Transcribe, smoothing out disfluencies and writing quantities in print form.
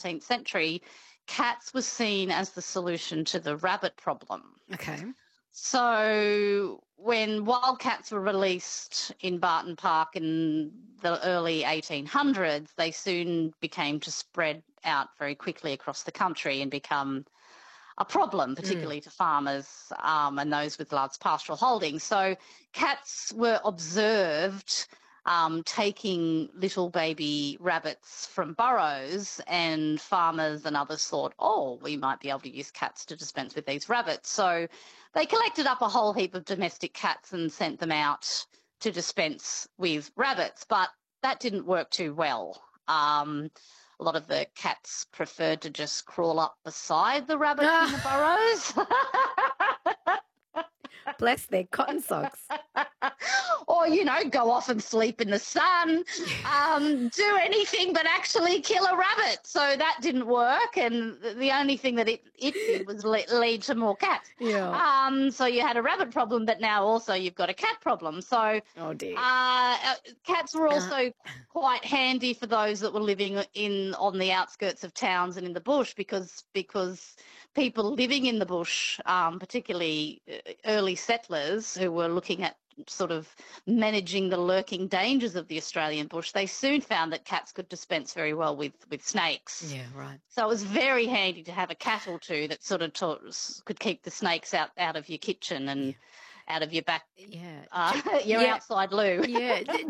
16th century, cats were seen as the solution to the rabbit problem. Okay. So when wildcats were released in Barton Park in the early 1800s, they soon became to spread out very quickly across the country and become a problem, particularly to farmers and those with large pastoral holdings. So cats were observed taking little baby rabbits from burrows, and farmers and others thought, oh, we might be able to use cats to dispense with these rabbits. So they collected up a whole heap of domestic cats and sent them out to dispense with rabbits, but that didn't work too well. A lot of the cats preferred to just crawl up beside the rabbits in the burrows. Bless their cotton socks. Or, go off and sleep in the sun, do anything but actually kill a rabbit. So that didn't work, and the only thing that it did was lead to more cats. Yeah. So you had a rabbit problem, but now also you've got a cat problem. So oh dear. Cats were also quite handy for those that were living on the outskirts of towns and in the bush, because people living in the bush, particularly early settlers who were looking at sort of managing the lurking dangers of the Australian bush, they soon found that cats could dispense very well with snakes. Yeah, right. So it was very handy to have a cat or two that sort of could keep the snakes out of your kitchen and out of your back, your outside loo. Yeah.